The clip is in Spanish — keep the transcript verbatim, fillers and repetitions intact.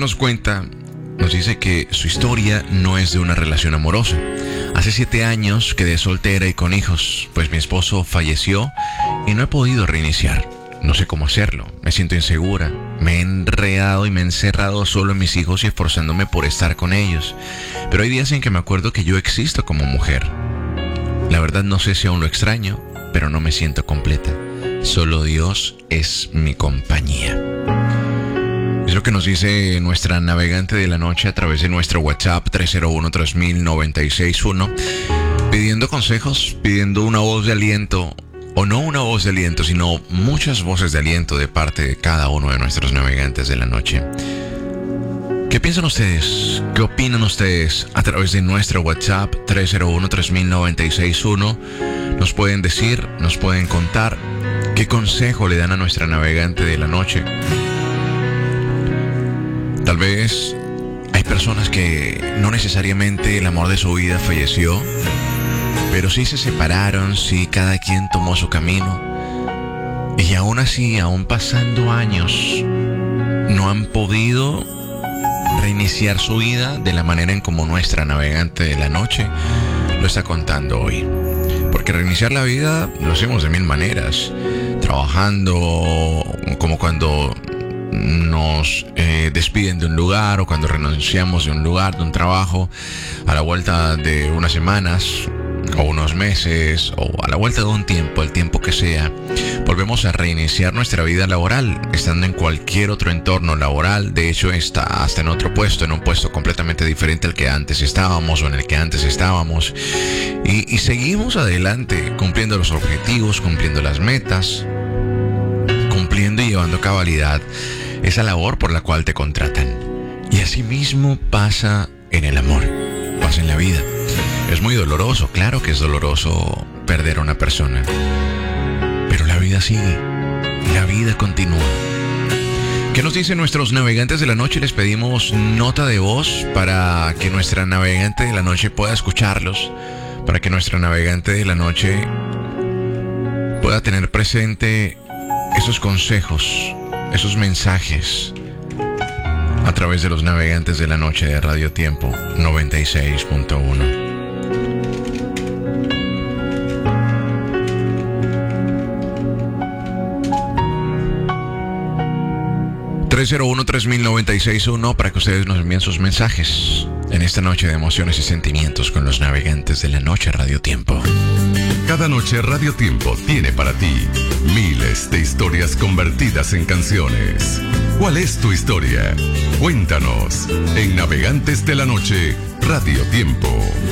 nos cuenta, nos dice que su historia no es de una relación amorosa. Hace siete años quedé soltera y con hijos, pues mi esposo falleció y no he podido reiniciar. No sé cómo hacerlo, me siento insegura, me he enredado y me he encerrado solo en mis hijos y esforzándome por estar con ellos. Pero hay días en que me acuerdo que yo existo como mujer. La verdad no sé si aún lo extraño, pero no me siento completa. Solo Dios es mi compañía. Es lo que nos dice nuestra navegante de la noche a través de nuestro WhatsApp tres cero uno, tres mil, noventa y seis uno, pidiendo consejos, pidiendo una voz de aliento, o no una voz de aliento, sino muchas voces de aliento de parte de cada uno de nuestros navegantes de la noche. ¿Qué piensan ustedes? ¿Qué opinan ustedes? A través de nuestro WhatsApp tres cero uno, tres mil, noventa y seis uno, nos pueden decir, nos pueden contar qué consejo le dan a nuestra navegante de la noche. Tal vez hay personas que no necesariamente el amor de su vida falleció, pero sí se separaron, sí cada quien tomó su camino. Y aún así, aún pasando años, no han podido reiniciar su vida de la manera en como nuestra navegante de la noche lo está contando hoy. Porque reiniciar la vida lo hacemos de mil maneras. Trabajando, como cuando nos eh, despiden de un lugar o cuando renunciamos de un lugar, de un trabajo, a la vuelta de unas semanas o unos meses o a la vuelta de un tiempo, el tiempo que sea, volvemos a reiniciar nuestra vida laboral, estando en cualquier otro entorno laboral. De hecho, está hasta en otro puesto, en un puesto completamente diferente al que antes estábamos o en el que antes estábamos, y, y seguimos adelante cumpliendo los objetivos, cumpliendo las metas, cumpliendo y llevando a cabalidad esa labor por la cual te contratan. Y así mismo pasa en el amor, pasa en la vida. Es muy doloroso, claro que es doloroso perder a una persona, pero la vida sigue, la vida continúa. ¿Qué nos dicen nuestros navegantes de la noche? Les pedimos nota de voz para que nuestra navegante de la noche pueda escucharlos, para que nuestra navegante de la noche pueda tener presente esos consejos, esos mensajes a través de los navegantes de la noche de Radio Tiempo noventa y seis punto uno. tres cero uno, tres mil, noventa y seis uno para que ustedes nos envíen sus mensajes en esta noche de emociones y sentimientos con los navegantes de la noche Radio Tiempo. Cada noche Radio Tiempo tiene para ti miles de historias convertidas en canciones. ¿Cuál es tu historia? Cuéntanos en Navegantes de la Noche Radio Tiempo.